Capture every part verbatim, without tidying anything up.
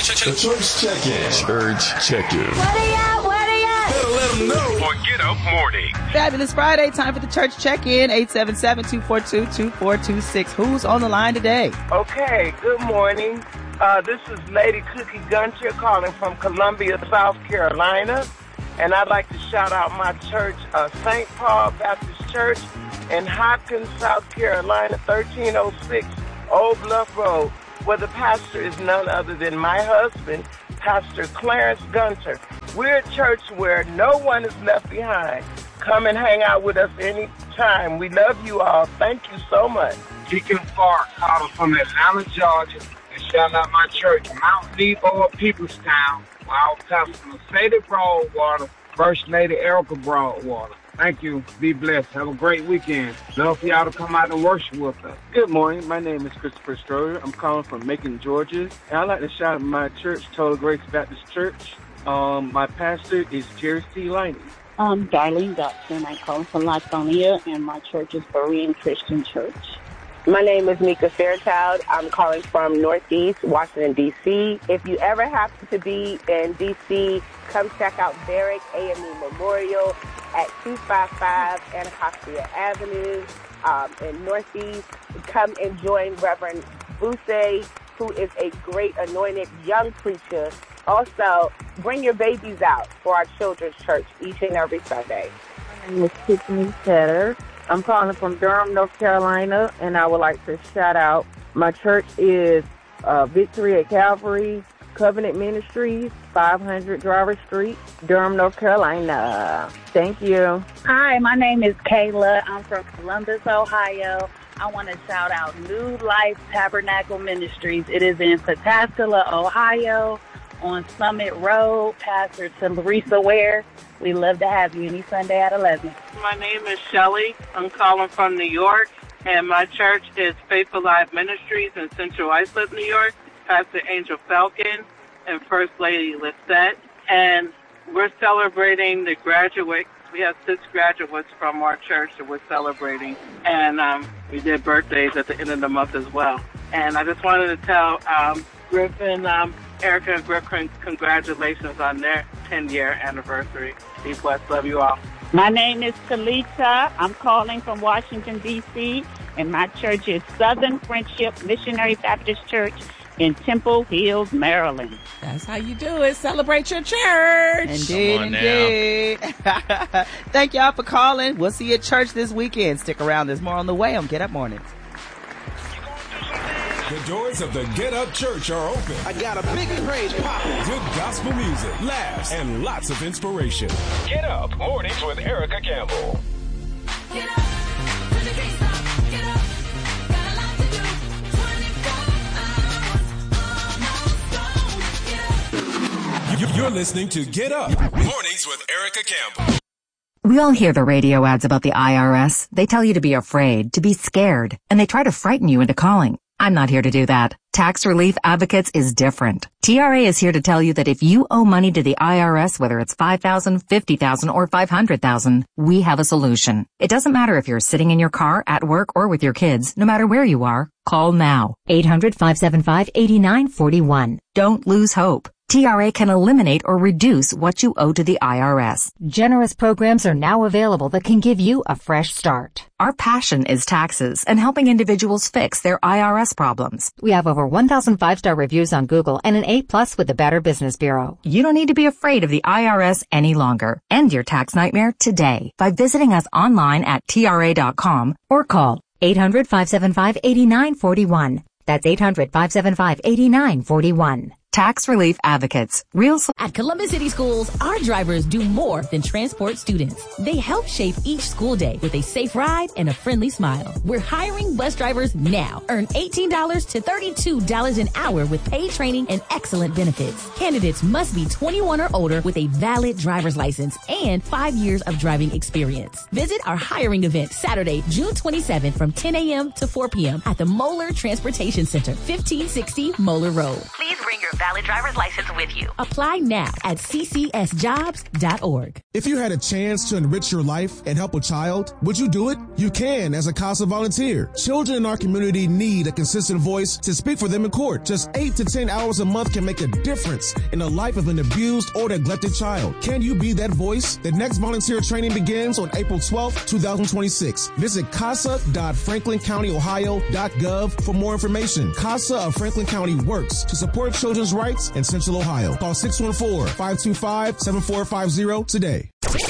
The Church Check-In. Church Check-In. What are ya? What are ya? Better let them know. On Get Up Morning. Fabulous Friday. Time for the Church Check-In. eight seven seven, two four two, two four two six. Who's on the line today? Okay, good morning. Uh, this is Lady Cookie Gunter calling from Columbia, South Carolina. And I'd like to shout out my church, uh, Saint Paul Baptist Church in Hopkins, South Carolina, thirteen oh six Old Bluff Road, where the pastor is none other than my husband, Pastor Clarence Gunter. We're a church where no one is left behind. Come and hang out with us anytime. We love you all. Thank you so much. Deacon Clark, calling from Atlanta, Georgia, and shout out my church, Mount Nebo, Peoplestown, our pastor Mercedes Broadwater, First Lady Erica Broadwater. Thank you. Be blessed. Have a great weekend. Love for y'all to come out and worship with us. Good morning. My name is Christopher Stroyer. I'm calling from Macon, Georgia. And I'd like to shout out my church, Total Grace Baptist Church. Um, my pastor is Jerry C. Liney. I'm Darlene Dotson. I'm calling from Latonia, and my church is Berean Christian Church. My name is Mika Fairchild. I'm calling from Northeast Washington, D C If you ever happen to be in D C, come check out Barrick A M E Memorial at two fifty-five Anacostia Avenue um, in Northeast. Come and join Reverend Buse, who is a great anointed young preacher. Also, bring your babies out for our children's church each and every Sunday. My name is Tiffany Tedder. I'm calling from Durham, North Carolina, and I would like to shout out my church is uh, Victory at Calvary Covenant Ministries, five hundred Driver Street, Durham, North Carolina. Thank you. Hi, my name is Kayla. I'm from Columbus, Ohio. I want to shout out New Life Tabernacle Ministries. It is in Pataskala, Ohio, on Summit Road. Pastor to Larissa Ware. We love to have you any Sunday at eleven. My name is Shelley. I'm calling from New York, and my church is Faithful Life Ministries in Central Islip, New York. Pastor Angel Falcon and First Lady Lisette. And we're celebrating the graduate. We have six graduates from our church that we're celebrating. And um, we did birthdays at the end of the month as well. And I just wanted to tell um, Griffin, um, Erica and Griffin, congratulations on their ten-year anniversary. Be blessed. Love you all. My name is Talita. I'm calling from Washington, D C, and my church is Southern Friendship Missionary Baptist Church in Temple Hills, Maryland. That's how you do it. Celebrate your church. Indeed, indeed. Thank y'all for calling. We'll see you at church this weekend. Stick around. There's more on the way on Get Up Mornings. The doors of the Get Up Church are open. I got a big praise pop. Good gospel music, laughs, and lots of inspiration. Get Up Mornings with Erica Campbell. Get up. When the beat stops, get up. Got a lot to do. twenty-four hours, almost gone. Get up. You're listening to Get Up Mornings with Erica Campbell. We all hear the radio ads about the I R S. They tell you to be afraid, to be scared, and they try to frighten you into calling. I'm not here to do that. Tax Relief Advocates is different. T R A is here to tell you that if you owe money to the I R S, whether it's five thousand dollars, fifty thousand dollars, or five hundred thousand dollars, we have a solution. It doesn't matter if you're sitting in your car, at work, or with your kids. No matter where you are, call now. eight hundred, five seven five, eight nine four one. Don't lose hope. T R A can eliminate or reduce what you owe to the I R S. Generous programs are now available that can give you a fresh start. Our passion is taxes and helping individuals fix their I R S problems. We have over one thousand five-star reviews on Google and an A plus with the Better Business Bureau. You don't need to be afraid of the I R S any longer. End your tax nightmare today by visiting us online at T R A dot com or call eight hundred, five seven five, eight nine four one. That's eight hundred, five seven five, eight nine four one. Tax Relief Advocates. Real so- At Columbus City Schools, our drivers do more than transport students. They help shape each school day with a safe ride and a friendly smile. We're hiring bus drivers now. Earn eighteen dollars to thirty-two dollars an hour with paid training and excellent benefits. Candidates must be twenty-one or older with a valid driver's license and five years of driving experience. Visit our hiring event Saturday, June twenty-seventh from ten a.m. to four p.m. at the Moeller Transportation Center, fifteen sixty Moeller Road. Please bring your your valid driver's license with you. Apply now at c c s jobs dot org. If you had a chance to enrich your life and help a child, would you do it? You can as a CASA volunteer. Children in our community need a consistent voice to speak for them in court. Just eight to ten hours a month can make a difference in the life of an abused or neglected child. Can you be that voice? The next volunteer training begins on April twelfth, twenty twenty-six. Visit casa dot franklin county ohio dot gov for more information. CASA of Franklin County works to support children's rights in Central Ohio. Call six one four, five two five, seven four five zero today.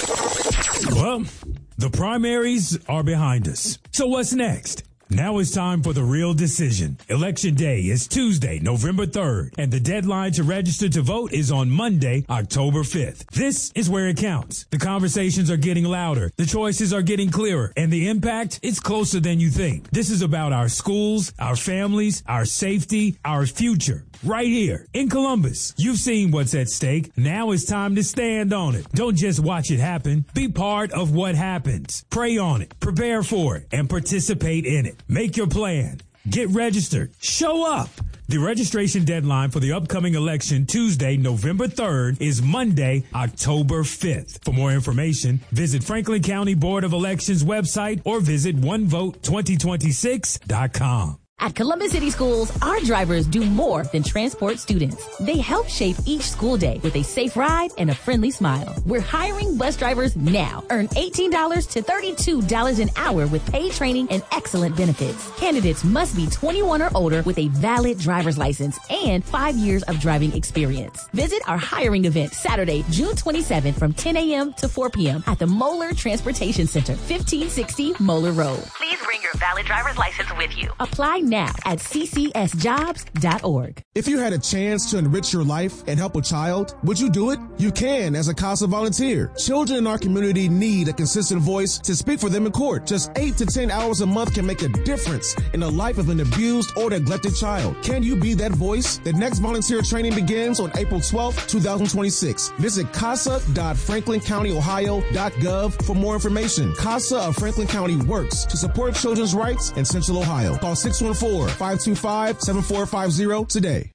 Well, the primaries are behind us. So what's next? Now it's time for the real decision. Election day is Tuesday, November third, and the deadline to register to vote is on Monday, October fifth. This is where it counts. The conversations are getting louder, the choices are getting clearer, and the impact is closer than you think. This is about our schools, our families, our safety, our future. Right here in Columbus. You've seen what's at stake. Now it's time to stand on it. Don't just watch it happen. Be part of what happens. Pray on it, prepare for it, and participate in it. Make your plan. Get registered. Show up. The registration deadline for the upcoming election Tuesday, November third, is Monday, October fifth. For more information, visit Franklin County Board of Elections website or visit one vote twenty twenty-six dot com. At Columbus City Schools, our drivers do more than transport students. They help shape each school day with a safe ride and a friendly smile. We're hiring bus drivers now. Earn eighteen dollars to thirty-two dollars an hour with paid training and excellent benefits. Candidates must be twenty-one or older with a valid driver's license and five years of driving experience. Visit our hiring event Saturday, June twenty-seventh from ten a.m. to four p.m. at the Moeller Transportation Center, fifteen sixty Moeller Road. Please bring your valid driver's license with you. Apply now at c c s jobs dot org. If you had a chance to enrich your life and help a child, would you do it? You can as a CASA volunteer. Children in our community need a consistent voice to speak for them in court. Just eight to ten hours a month can make a difference in the life of an abused or neglected child. Can you be that voice? The next volunteer training begins on April twelfth, twenty twenty-six. Visit casa dot franklin county ohio dot gov for more information. CASA of Franklin County works to support children's rights in Central Ohio. Call six one four, five two five, seven four five zero today.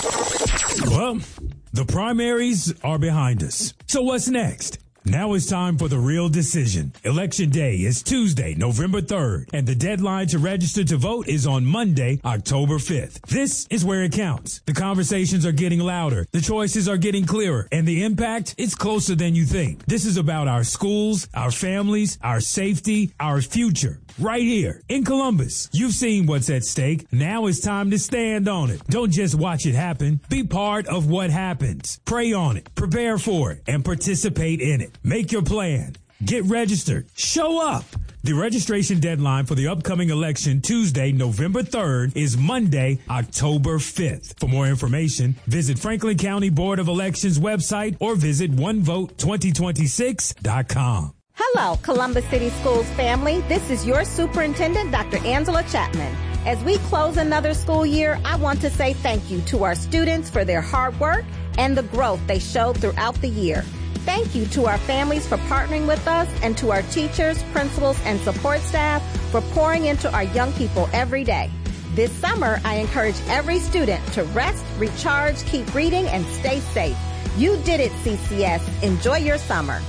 Well, the primaries are behind us. So what's next? Now it's time for the real decision. Election day is Tuesday, November third, and the deadline to register to vote is on Monday, October fifth. This is where it counts. The conversations are getting louder, the choices are getting clearer, and the impact is closer than you think. This is about our schools, our families, our safety, our future. Right here in Columbus. You've seen what's at stake. Now it's time to stand on it. Don't just watch it happen. Be part of what happens. Pray on it, prepare for it, and participate in it. Make your plan. Get registered. Show up. The registration deadline for the upcoming election Tuesday, November third, is Monday, October fifth. For more information, visit Franklin County Board of Elections website or visit one vote twenty twenty-six dot com. Hello, Columbus City Schools family. This is your superintendent, Doctor Angela Chapman. As we close another school year, I want to say thank you to our students for their hard work and the growth they showed throughout the year. Thank you to our families for partnering with us and to our teachers, principals, and support staff for pouring into our young people every day. This summer, I encourage every student to rest, recharge, keep reading, and stay safe. You did it, C C S. Enjoy your summer.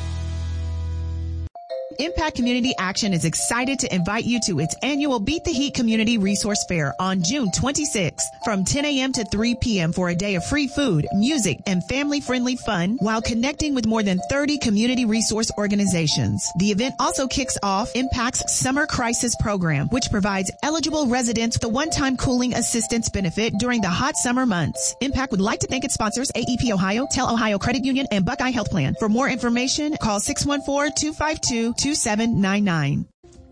Impact Community Action is excited to invite you to its annual Beat the Heat Community Resource Fair on June twenty-sixth from ten a.m. to three p.m. for a day of free food, music, and family-friendly fun while connecting with more than thirty community resource organizations. The event also kicks off Impact's Summer Crisis Program, which provides eligible residents the one-time cooling assistance benefit during the hot summer months. Impact would like to thank its sponsors, A E P Ohio, Tell Ohio Credit Union, and Buckeye Health Plan. For more information, call six one four, two five two, two seven nine nine.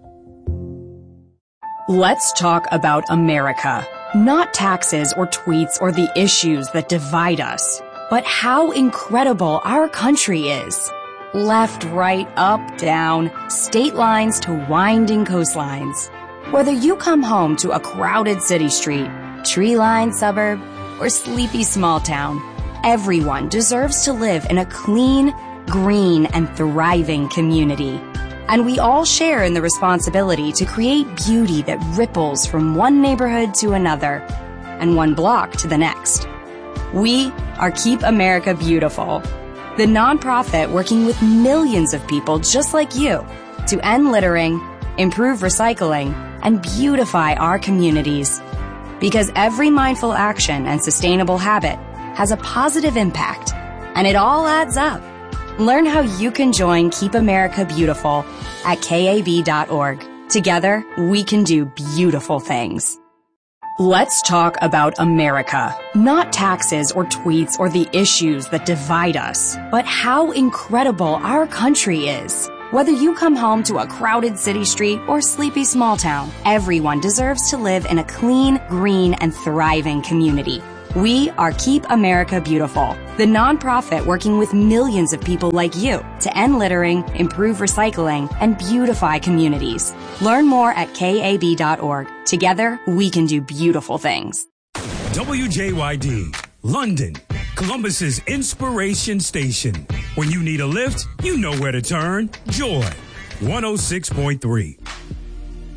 Let's talk about America. Not taxes or tweets or the issues that divide us, but how incredible our country is. Left, right, up, down, state lines to winding coastlines. Whether you come home to a crowded city street, tree-lined suburb, or sleepy small town, everyone deserves to live in a clean, green, and thriving community. And we all share in the responsibility to create beauty that ripples from one neighborhood to another and one block to the next. We are Keep America Beautiful, the nonprofit working with millions of people just like you to end littering, improve recycling, and beautify our communities. Because every mindful action and sustainable habit has a positive impact, and it all adds up. Learn how you can join Keep America Beautiful at K A B dot org. Together, we can do beautiful things. Let's talk about America. Not taxes or tweets or the issues that divide us, but how incredible our country is. Whether you come home to a crowded city street or sleepy small town, everyone deserves to live in a clean, green, and thriving community. We are Keep America Beautiful, the nonprofit working with millions of people like you to end littering, improve recycling, and beautify communities. Learn more at K A B dot org. Together, we can do beautiful things. W J Y D, London, Columbus's inspiration station. When you need a lift, you know where to turn. Joy, one oh six point three.